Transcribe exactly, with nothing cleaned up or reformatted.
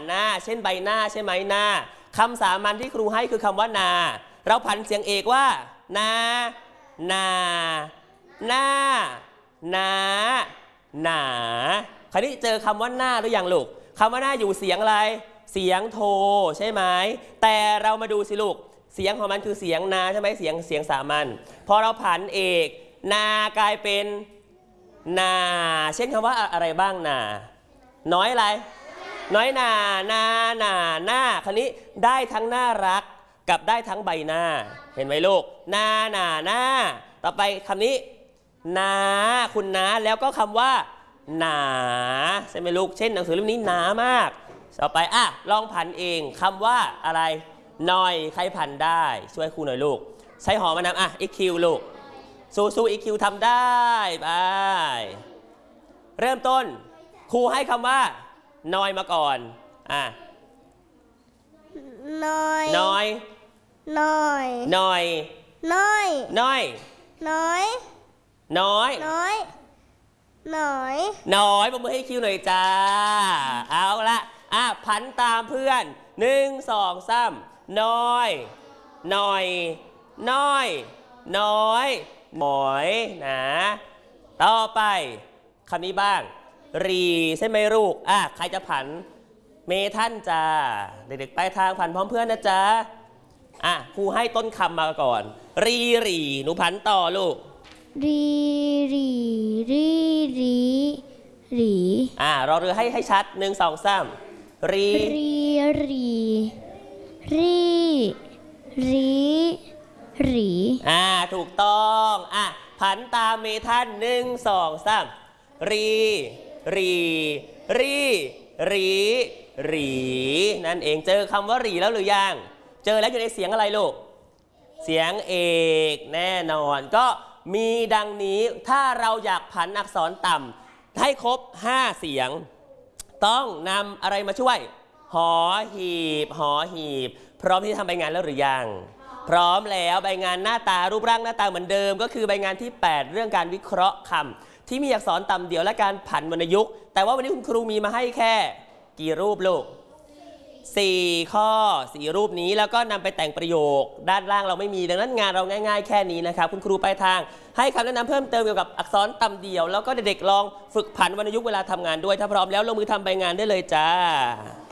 หน้าเช่นใบหน้าใช่ไหมหน้าคำสามัญที่ครูให้คือคำว่านาเราผันเสียงเอกว่านานาหน้านาหนาคราวนี้เจอคำว่าหน้าหรือยังลูกคำว่าหน้าอยู่เสียงอะไรเสียงโทใช่ไหมแต่เรามาดูสิลูกเสียงของมันคือเสียงนาใช่ไหมเสียงเสียงสามัญพอเราผันเอกนากลายเป็นนาเช่นคำว่าอะไรบ้างนาน้อยอะไรน้อยนานาหนาหน้าคราวนี้ได้ทั้งน่ารักกับได้ทั้งใบหน้าเห็นไหมลูกนาหนาหน้าต่อไปคำนี้นาคุณนาแล้วก็คำว่าหนาใช่ไหมลูกเช่นหนังสือเล่มนี้หนามากต่อไปอ่ะลองผันเองคำว่าอะไรหน่อยใครผันได้ช่วยครูหน่อยลูกใช้หอมานำอ่ะอีคิวลูกสู้สู้อีคิวทำได้ไปเริ่มต้นครูให้คำว่าน้อยมาก่อนอ่ะน้อยน้อยน้อยน้อยน้อยน้อยน้อยน้อยน้อยน้อยน้อยปรบมือให้คิวหน่อยจ้าเอาละอ่ะผันตามเพื่อนหนึ่งสองสามน้อยน้อยน้อยน้อยหมอยนะต่อไปคำนี้บ้างรีใช่ไหมลูกอ่ะใครจะผันเมท่านจ้าเด็กๆไปทางผันพร้อมเพื่อนนะจ๊ะอ่ะครูให้ต้นคำมาก่อนรีรีหนูผันต่อลูกรีรีรีรีรีอ่ะรอเรือให้ให้ชัดหนึ่งสองสามรีรีรีรีรีรีอ่าถูกต้องอ่ะผันตามเมทันหนึ่งสองสามรีรีรีรีรีนั่นเองเจอคำว่ารีแล้วหรือยังเจอแล้วอยู่ในเสียงอะไรลูกเสียงเอกแน่นอนก็มีดังนี้ถ้าเราอยากผันอักษรต่ำให้ครบห้าเสียงต้องนำอะไรมาช่วยหอหีบหอหีบพร้อมที่จะทำใบงานแล้วหรือยังพร้อมแล้วใบงานหน้าตารูปร่างหน้าตาเหมือนเดิมก็คือใบงานที่แปดเรื่องการวิเคราะห์คำที่มีอักษรต่ำเดี่ยวและการผันวรรณยุกต์แต่ว่าวันนี้คุณครูมีมาให้แค่กี่รูปลูกสี่ข้อสี่รูปนี้แล้วก็นำไปแต่งประโยคด้านล่างเราไม่มีดังนั้นงานเราง่ายๆแค่นี้นะครับคุณครูไปทางให้คำแนะนำเพิ่มเติมเกี่ยวกับอักษรต่ำเดี่ยวแล้วก็เด็กๆลองฝึกผันวรรณยุกต์เวลาทำงานด้วยถ้าพร้อมแล้วลงมือทำใบงานได้เลยจ้า